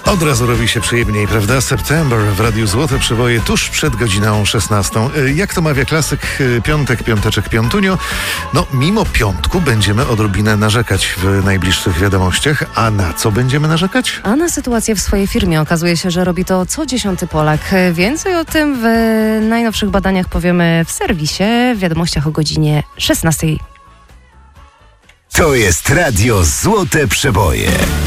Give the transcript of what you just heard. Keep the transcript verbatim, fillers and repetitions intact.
Od razu robi się przyjemniej, prawda? September w Radiu Złote Przeboje tuż przed godziną szesnastą. Jak to mawia klasyk, piątek, piąteczek, piątunio. No, mimo piątku będziemy odrobinę narzekać w najbliższych wiadomościach. A na co będziemy narzekać? A na sytuację w swojej firmie. Okazuje się, że robi to co dziesiąty Polak. Więcej o tym w najnowszych badaniach powiemy w serwisie, w wiadomościach o godzinie szesnastej. To jest Radio Złote Przeboje.